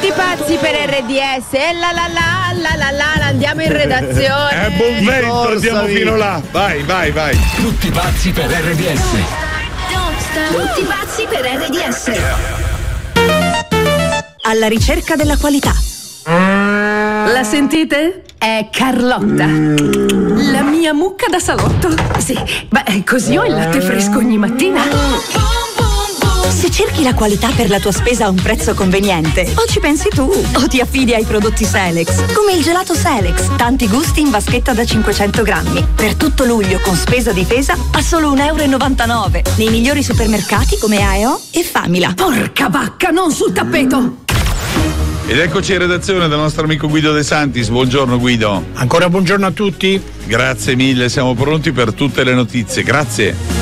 Tutti pazzi per RDS. La, andiamo in redazione. È buon vento, andiamo fino là. Vai. Tutti pazzi per RDS. Tutti pazzi per RDS. Alla ricerca della qualità. La sentite? È Carlotta, la mia mucca da salotto. Sì, beh, così ho il latte fresco ogni mattina. Se cerchi la qualità per la tua spesa a un prezzo conveniente, o ci pensi tu, o ti affidi ai prodotti Selex, come il gelato Selex, tanti gusti in vaschetta da 500 grammi. Per tutto luglio con spesa difesa a solo €1,99 nei migliori supermercati come AEO e Famila. Porca vacca, non sul tappeto! Ed eccoci in redazione dal nostro amico Guido De Santis. Buongiorno Guido. Ancora buongiorno a tutti. Grazie mille, siamo pronti per tutte le notizie. Grazie.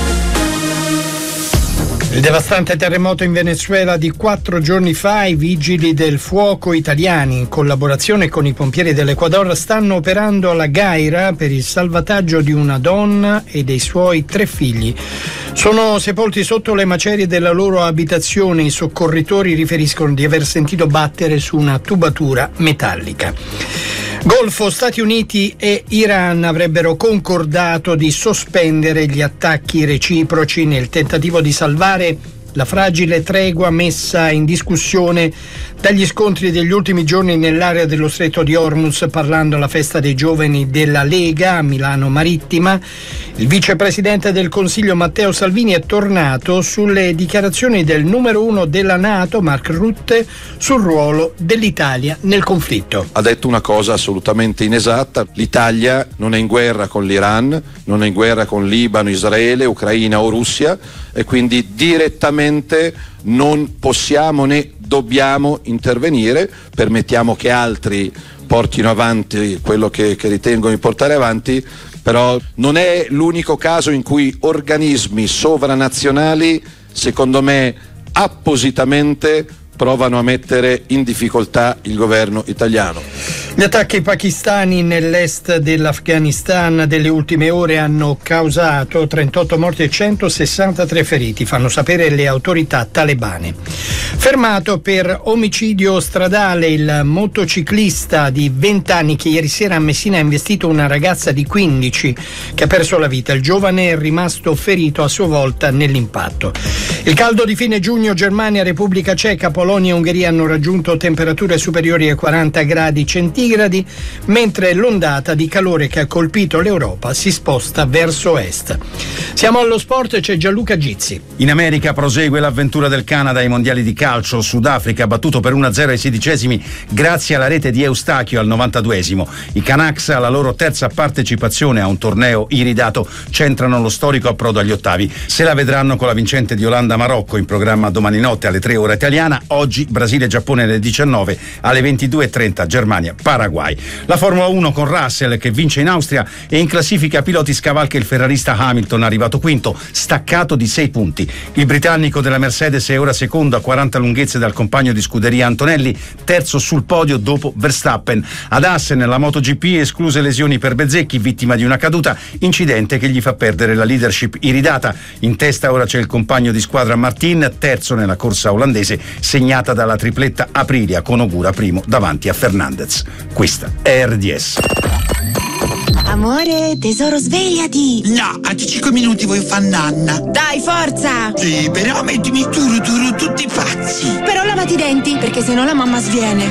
Il devastante terremoto in Venezuela di 4 giorni fa, i vigili del fuoco italiani, in collaborazione con i pompieri dell'Ecuador, stanno operando alla Gaira per il salvataggio di una donna e dei suoi 3 figli. Sono sepolti sotto le macerie della loro abitazione. I soccorritori riferiscono di aver sentito battere su una tubatura metallica. Golfo, Stati Uniti e Iran avrebbero concordato di sospendere gli attacchi reciproci nel tentativo di salvare la fragile tregua messa in discussione dagli scontri degli ultimi giorni nell'area dello Stretto di Hormuz. Parlando alla festa dei giovani della Lega a Milano Marittima, il vicepresidente del Consiglio Matteo Salvini è tornato sulle dichiarazioni del numero 1 della NATO, Mark Rutte, sul ruolo dell'Italia nel conflitto. Ha detto una cosa assolutamente inesatta: l'Italia non è in guerra con l'Iran, non è in guerra con Libano, Israele, Ucraina o Russia, e quindi direttamente non possiamo né dobbiamo intervenire. Permettiamo che altri portino avanti quello che ritengono di portare avanti, però non è l'unico caso in cui organismi sovranazionali, secondo me appositamente, provano a mettere in difficoltà il governo italiano. Gli attacchi pakistani nell'est dell'Afghanistan delle ultime ore hanno causato 38 morti e 163 feriti, fanno sapere le autorità talebane. Fermato per omicidio stradale il motociclista di 20 anni che ieri sera a Messina ha investito una ragazza di 15 che ha perso la vita. Il giovane è rimasto ferito a sua volta nell'impatto. Il caldo di fine giugno, Germania, Repubblica Ceca, Polonia e Ungheria hanno raggiunto temperature superiori ai 40 gradi centigradi, mentre l'ondata di calore che ha colpito l'Europa si sposta verso est. Siamo allo sport e c'è Gianluca Gizzi. In America prosegue l'avventura del Canada ai mondiali di calcio. Sudafrica battuto per 1-0 ai 16esimi grazie alla rete di Eustachio al 92esimo. I Canucks, alla loro terza partecipazione a un torneo iridato, centrano lo storico approdo agli ottavi. Se la vedranno con la vincente di Olanda-Marocco in programma domani notte alle 3 ora italiana. Oggi Brasile-Giappone alle 19, alle 22:30 Germania-Paraguay. La Formula 1 con Russell che vince in Austria e in classifica piloti scavalca il ferrarista Hamilton, arrivato quinto, staccato di 6 punti. Il britannico della Mercedes è ora secondo a 40 lunghezze dal compagno di scuderia Antonelli, terzo sul podio dopo Verstappen. Ad Assen la MotoGP escluse lesioni per Bezzecchi, vittima di una caduta, incidente che gli fa perdere la leadership iridata. In testa ora c'è il compagno di squadra Martin, terzo nella corsa olandese segnata dalla tripletta Aprilia con Ogura primo davanti a Fernandez. Questa è RDS. Amore, tesoro, svegliati! No, a 5 minuti voglio fare nanna. Dai, forza! Sì, però mettimi tutti pazzi. Però lavati i denti, perché sennò la mamma sviene.